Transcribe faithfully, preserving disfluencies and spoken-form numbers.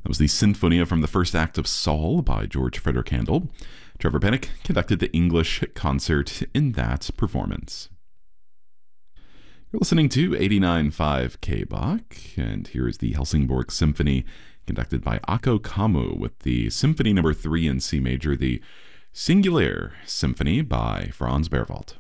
was the Sinfonia from the First Act of Saul by George Frederick Handel. Trevor Pennock conducted the English concert in that performance. You're listening to eighty-nine point five K B A C, and here is the Helsingborg Symphony, conducted by Akko Kammu with the Symphony Number three in C Major, the Singulier Symphony by Franz Berwald.